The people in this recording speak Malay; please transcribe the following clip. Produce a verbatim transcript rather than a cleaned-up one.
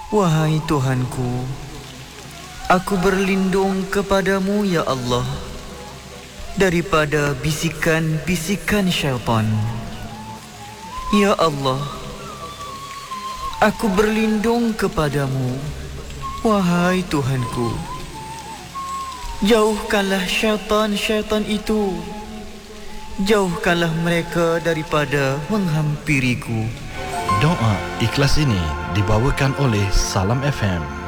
Wahai Tuhanku, aku berlindung kepadamu ya Allah daripada bisikan-bisikan syaitan. Ya Allah, aku berlindung kepadamu, wahai Tuhanku. Jauhkanlah syaitan-syaitan itu. Jauhkanlah mereka daripada menghampiriku. Doa ikhlas ini dibawakan oleh Salam F M.